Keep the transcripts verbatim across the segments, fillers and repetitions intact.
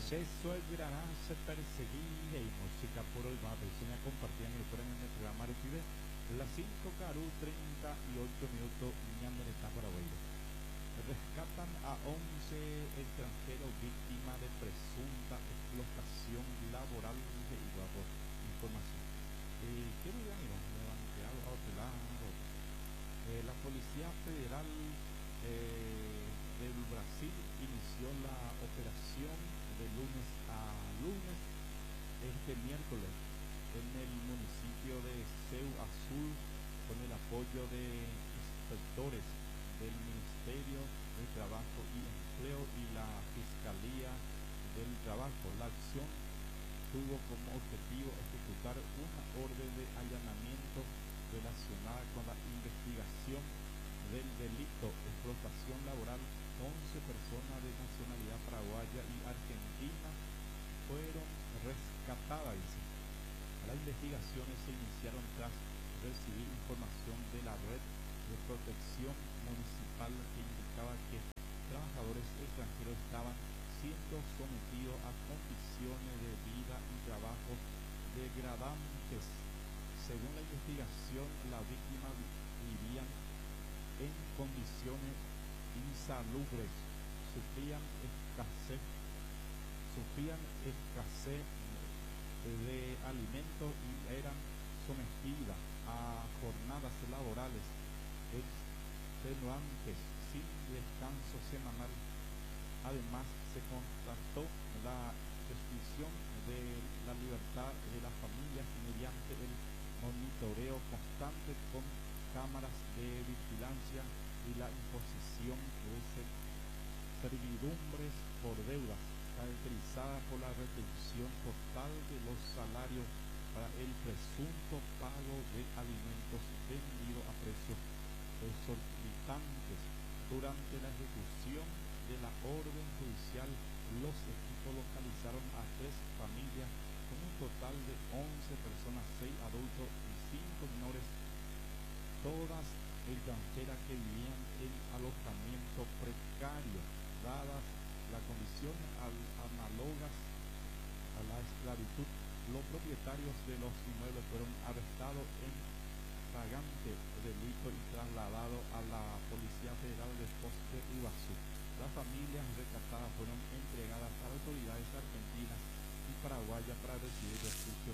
Ceso el granarse perseguía y música por el mapa y se me compartían el premio en el programa de Pibe. Las cinco Caru, treinta y ocho minutos, Ñandereta Paraguay. Rescatan a once extranjeros víctimas de presunta explotación laboral de Iguapo. Información. Eh, ¿Qué me llama? Levanteado a otro lado. Eh, la Policía Federal eh, del Brasil inició la operación de lunes a lunes, este miércoles, en el municipio de Seu Azul, con el apoyo de inspectores del Ministerio de Trabajo y Empleo y la Fiscalía del Trabajo. La acción tuvo como objetivo ejecutar una orden de allanamiento relacionada con la investigación del delito de explotación laboral. once personas de nacionalidad paraguaya y argentina fueron rescatadas, dice. Las investigaciones se iniciaron tras recibir información de la red de protección municipal que indicaba que trabajadores extranjeros estaban siendo sometidos a condiciones de vida y trabajo degradantes. Según la investigación, las víctimas vivían en condiciones insalubres, sufrían escasez, sufrían escasez de alimentos y eran sometidas a jornadas laborales extenuantes sin descanso semanal. Además, se constató la restricción de la libertad de las familias mediante el monitoreo constante con cámaras de vigilancia y la imposición de servidumbres por deudas, caracterizada por la retención total de los salarios para el presunto pago de alimentos vendidos a precios exorbitantes. Durante la ejecución de la orden judicial, los equipos localizaron a tres familias con un total de once personas, seis adultos y cinco menores, todas extranjeras que vivían en alojamiento precario, dadas las condiciones análogas a la esclavitud. Los propietarios de los inmuebles fueron arrestados en flagrante delito y trasladados a la Policía Federal de Foz de Iguazú. Las familias rescatadas fueron entregadas a autoridades argentinas y paraguayas para recibir refugios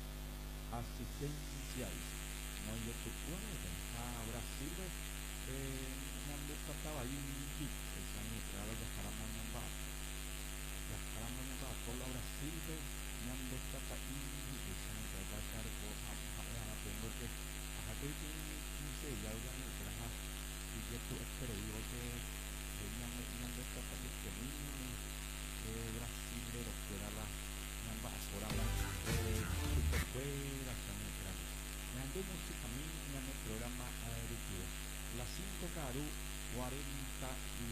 asistenciales. No hay otro a Brasil, eh, cuando estaba ahí un kit, esa nuestra de Jarama Namba, la Jarama Namba, por la Brasil, cuando estaba ahí, esa nuestra de pasar por la tengo que, a que un sello, algo en el trabajo, y yo tu espero, que venía cuando estaba ahí, que mi brasilero fuera la Namba, ahora la, super fuera, esa nuestra. Me andé música mía en el programa Aeritivo. Las cinco Caru, cuarenta y